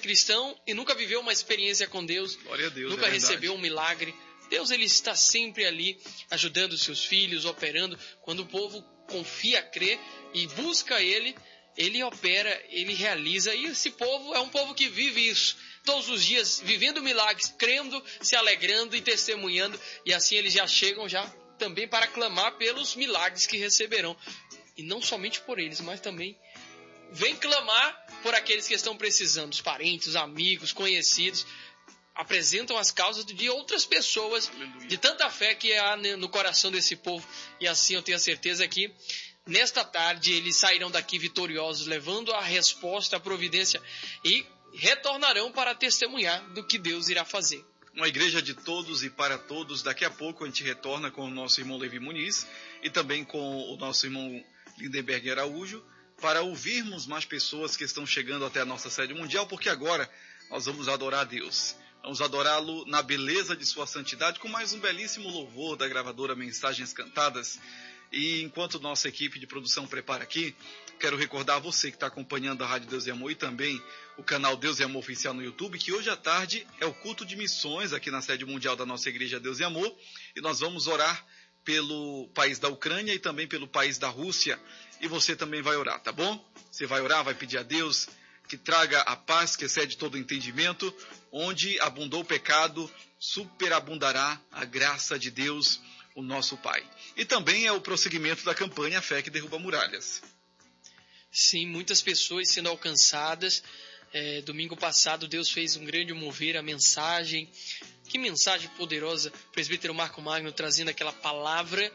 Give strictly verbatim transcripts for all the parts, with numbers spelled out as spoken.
cristão e nunca viveu uma experiência com Deus, Glória a Deus, nunca é recebeu um milagre, Deus ele está sempre ali ajudando os seus filhos, operando. Quando o povo confia, crê e busca Ele, Ele opera, Ele realiza. E esse povo é um povo que vive isso. Todos os dias vivendo milagres, crendo, se alegrando e testemunhando. E assim eles já chegam já também para clamar pelos milagres que receberão. E não somente por eles, mas também vem clamar por aqueles que estão precisando. Os parentes, os amigos, conhecidos. Apresentam as causas de outras pessoas, Aleluia. De tanta fé que há no coração desse povo. E assim eu tenho a certeza que nesta tarde eles sairão daqui vitoriosos, levando a resposta, a providência, e retornarão para testemunhar do que Deus irá fazer. Uma igreja de todos e para todos. Daqui a pouco a gente retorna com o nosso irmão Levi Muniz e também com o nosso irmão Lindenberg Araújo, para ouvirmos mais pessoas que estão chegando até a nossa sede mundial, porque agora nós vamos adorar a Deus. Vamos adorá-lo na beleza de sua santidade, com mais um belíssimo louvor da gravadora Mensagens Cantadas. E enquanto nossa equipe de produção prepara aqui, quero recordar a você que está acompanhando a Rádio Deus e Amor e também o canal Deus e Amor Oficial no YouTube, que hoje à tarde é o culto de missões aqui na sede mundial da nossa igreja Deus e Amor. E nós vamos orar pelo país da Ucrânia e também pelo país da Rússia. E você também vai orar, tá bom? Você vai orar, vai pedir a Deus que traga a paz que excede todo entendimento. Onde abundou o pecado, superabundará a graça de Deus, o nosso Pai. E também é o prosseguimento da campanha Fé que Derruba Muralhas. Sim, muitas pessoas sendo alcançadas. É, domingo passado Deus fez um grande mover, a mensagem. Que mensagem poderosa, o presbítero Marco Magno trazendo aquela palavra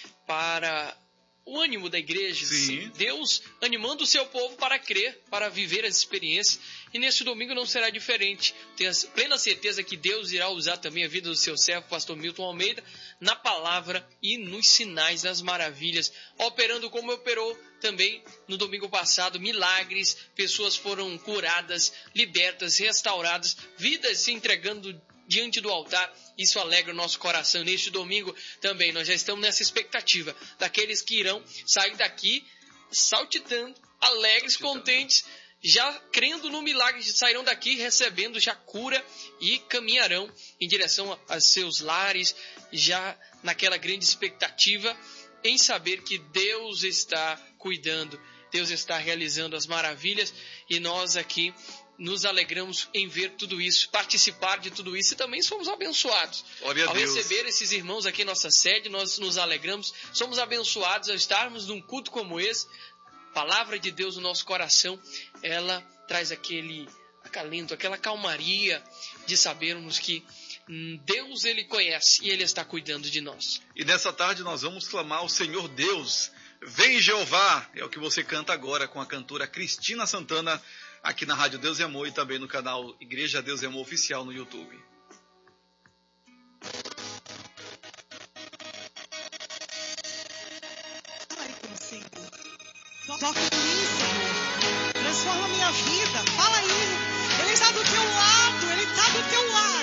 para o ânimo da igreja. Sim. Deus animando o seu povo para crer, para viver as experiências. E nesse domingo não será diferente. Tenho a plena certeza que Deus irá usar também a vida do seu servo, pastor Milton Almeida, na palavra e nos sinais, nas maravilhas, operando como operou também no domingo passado, milagres, pessoas foram curadas, libertas, restauradas, vidas se entregando diante do altar. Isso alegra o nosso coração. Neste domingo também nós já estamos nessa expectativa daqueles que irão sair daqui saltitando, alegres, saltitando. Contentes, já crendo no milagre, sairão daqui recebendo já cura e caminharão em direção aos seus lares, já naquela grande expectativa em saber que Deus está cuidando, Deus está realizando as maravilhas, e nós aqui nos alegramos em ver tudo isso, participar de tudo isso, e também somos abençoados. Glória a ao Deus. Receber esses irmãos aqui em nossa sede, nós nos alegramos, somos abençoados ao estarmos num culto como esse. Palavra de Deus no nosso coração, ela traz aquele acalento, aquela calmaria de sabermos que Deus ele conhece e ele está cuidando de nós. E nessa tarde nós vamos clamar ao Senhor Deus. Vem Jeová, é o que você canta agora com a cantora Cristina Santana, aqui na Rádio Deus e Amor e também no canal Igreja Deus e Amor Oficial no YouTube. Fala aí com o Senhor. Toca em mim, Senhor. Transforma a minha vida. Fala aí. Ele está do teu lado. Ele está do teu lado.